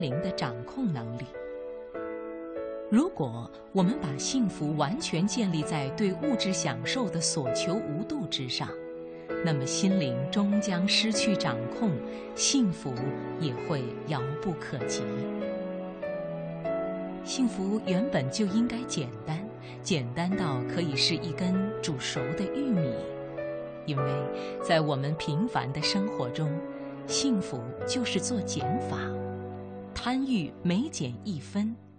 灵的掌控能力。如果我们把幸福完全建立在对物质享受的所求无度之上，那么心灵终将失去掌控，幸福也会遥不可及。幸福原本就应该简单，简单到可以是一根煮熟的玉米。因为在我们平凡的生活中，幸福就是做减法，贪欲每减1分